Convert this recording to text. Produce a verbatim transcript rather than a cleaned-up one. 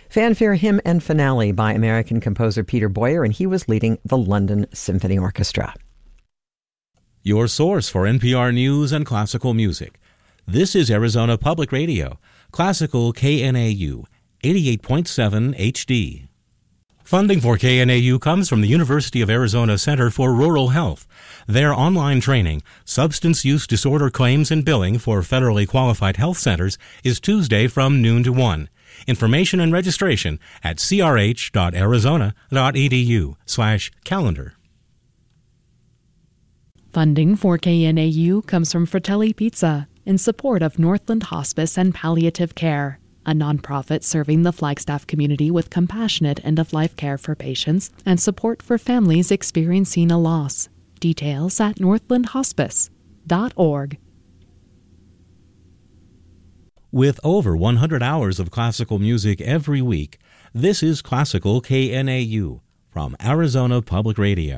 Fanfare Hymn and Finale by American composer Peter Boyer, and he was leading the London Symphony Orchestra. Your source for N P R News and classical music. This is Arizona Public Radio, Classical K N A U, eighty-eight point seven H D. Funding for K N A U comes from the University of Arizona Center for Rural Health. Their online training, Substance Use Disorder Claims and Billing for Federally Qualified Health Centers, is Tuesday from noon to one. Information and registration at crh.arizona.edu slash calendar. Funding for K N A U comes from Fratelli Pizza in support of Northland Hospice and Palliative Care, a nonprofit serving the Flagstaff community with compassionate end-of-life care for patients and support for families experiencing a loss. Details at northland hospice dot org. With over one hundred hours of classical music every week, this is Classical K N A U from Arizona Public Radio.